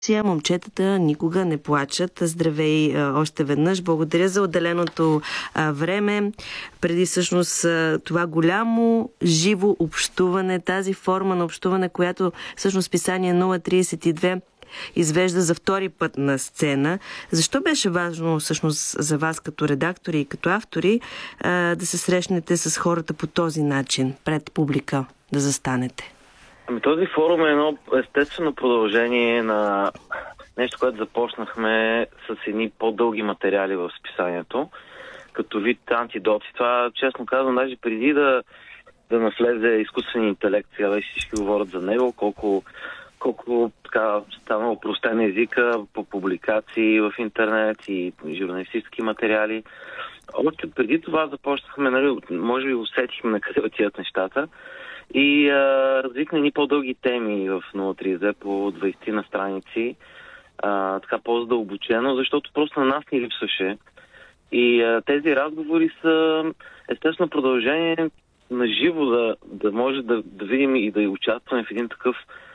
Момчетата никога не плачат. Здравей още веднъж. Благодаря за отделеното време. Преди всъщност това голямо живо общуване, тази форма на общуване, която всъщност писание 032 извежда за втори път на сцена. Защо беше важно всъщност за вас като редактори и като автори да се срещнете с хората по този начин, пред публика, да застанете? Този форум е едно естествено продължение на нещо, което започнахме с едни по-дълги материали в списанието, като вид антидоти. Това, честно казвам, даже преди да навлезе изкуствен интелект, сега вече всички говорят за него, колко така стана опростен езика по публикации в интернет и журналистически материали. Още преди това започнахме, може би усетихме на къде отиват нещата. И развихме ни по-дълги теми в 032 по 20 на страници, така по-задълбочено, защото просто на нас ни липсваше. И тези разговори са естествено продължение на живо да може да видим и да участваме в един такъв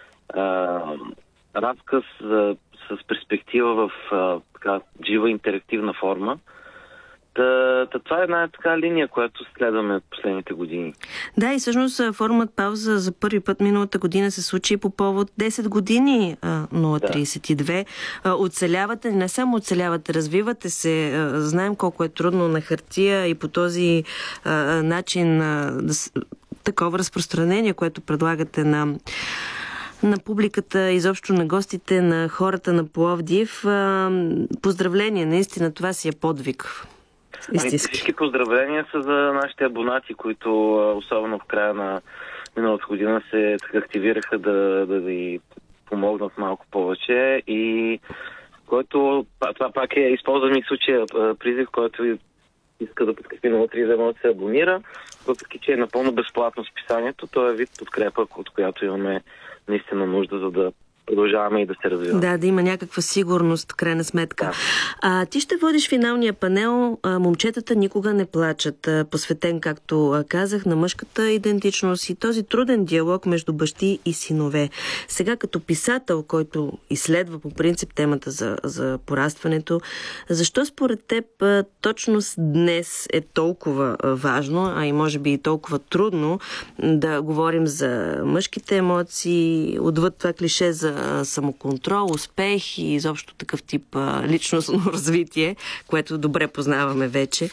разказ с перспектива в така жива интерактивна форма. Това е една така линия, която следваме от последните години. Да, и всъщност форумът Пауза за първи път миналата година се случи по повод 10 години 032. Да. Оцелявате, не само оцелявате, развивате се. Знаем колко е трудно на хартия и по този начин такова разпространение, което предлагате на публиката, изобщо на гостите, на хората на Пловдив. Поздравления, наистина това си е подвиг. Всички поздравления са за нашите абонати, които особено в края на миналата година се активираха да ви помогнат малко повече и който, това пак използвам и случая призив, който иска да подкрепи 032, може да се абонира, въпреки че е напълно безплатно списанието. То е вид подкрепа, от която имаме наистина нужда, за да продължаваме и да се развиваме. Да има някаква сигурност, крайна сметка. Да. Ти ще водиш финалния панел "Момчетата никога не плачат", посветен, както казах, на мъжката идентичност и този труден диалог между бащи и синове. Сега като писател, който изследва по принцип темата за порастването, защо според теб точно днес е толкова важно, а и може би и толкова трудно да говорим за мъжките емоции, отвъд това клише за самоконтрол, успех и изобщо такъв тип личностно развитие, което добре познаваме вече?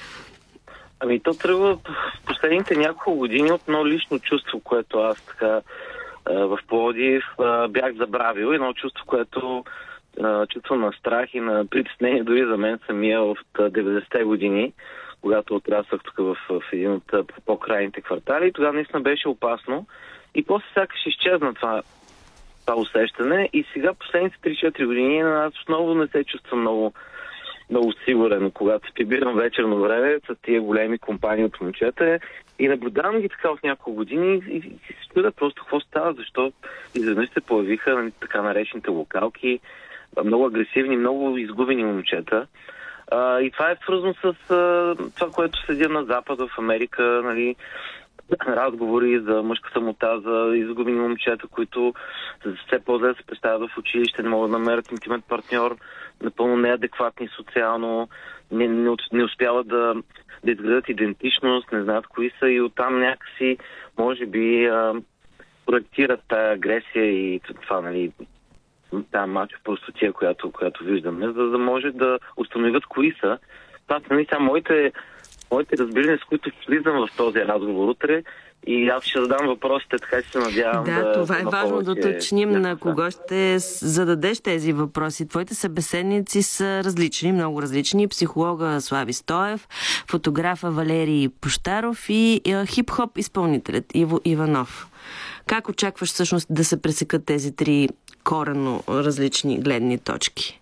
То тръгва в последните няколко години от едно лично чувство, което аз така в Пловдив бях забравил. Едно чувство, което чувство на страх и на притеснение дори за мен самия от 90-те години, когато отрасах тук в един от по-крайните квартали. И тогава наистина беше опасно. И после сякаш изчезна това усещане и сега последните 3-4 години аз отново не се чувствам много сигурен, когато се прибирам вечерно време с тия големи компании от момчета и наблюдавам ги така в няколко години и се чудя просто какво става, защо изведнъж се появиха така наречените локалки, много агресивни, много изгубени момчета. И това е свързано с това, което следя на Запад, в Америка, разговори за мъжка самота, за изгубени момчета, които все по-зле се представят в училище, не могат да намерят интимен партньор, напълно неадекватни социално, не успяват да изградят идентичност, не знаят кои са и оттам някакси, може би, проектират тая агресия и това, тая мачо простотия, която виждаме, за да може да установят кои са. Това са само моите разбирания, с които влизам в този разговор утре и аз ще задам въпросите, така че се надявам да... това е важно да уточним на кого ще зададеш тези въпроси. Твоите събеседници са различни, много различни. Психолога Слави Стоев, фотографа Валерий Пощаров и хип-хоп изпълнителят Иво Иванов. Как очакваш всъщност да се пресекат тези три коренно различни гледни точки?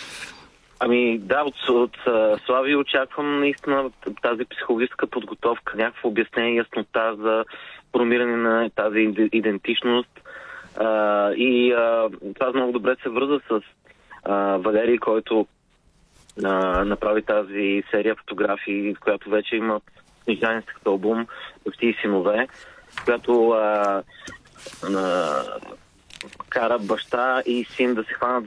От Слави очаквам наистина тази психологическа подготовка, някакво обяснение, яснота за формиране на тази идентичност. Това много добре се връза с Валерий, който направи тази серия фотографии, в която вече има книжански албум "Бащи и синове", която кара баща и син да се хванат